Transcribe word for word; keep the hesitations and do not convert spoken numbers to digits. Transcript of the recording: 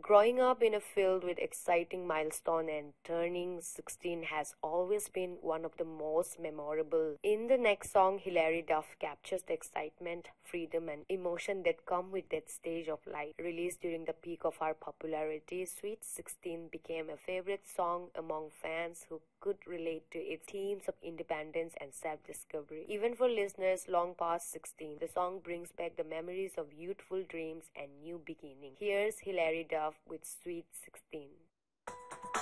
Growing up in a field with exciting milestone and turning sixteen has always been one of the most memorable. In the next song, Hilary Duff captures the excitement, freedom, and emotion that come with that stage of life. Released during the peak of her popularity, Sweet sixteen became a favorite song among fans who could relate to its themes of independence and self-discovery. Even for listeners long past sixteen, the song brings back the memories of youthful dreams and new beginnings. Here's Hilary Duff with Sweet sixteen.